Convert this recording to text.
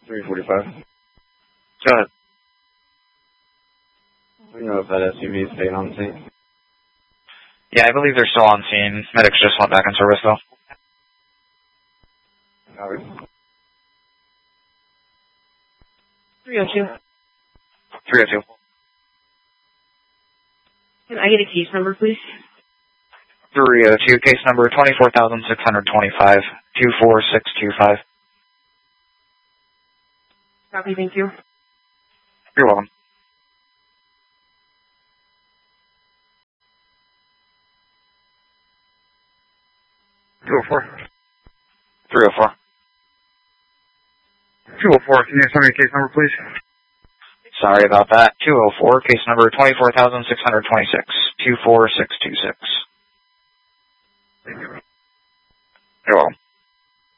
345. Go ahead. Do you know if that SUV stayed on scene? Yeah, I believe they're still on scene. Medics just went back in service, though. Copy. 302. 302. Can I get a case number, please? 302, case number 24,625, 24625. Copy, thank you. You're welcome. $204. 304. 204, can you send me a case number, please? Sorry about that. 204, case number 24,626, 24626. You're welcome.